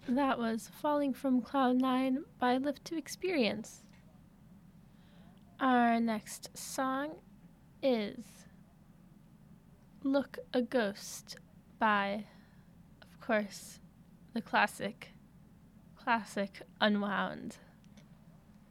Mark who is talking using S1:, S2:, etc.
S1: That was Falling from Cloud 9 by Live to Experience. Our next song is Look a Ghost by, of course, the classic Unwound.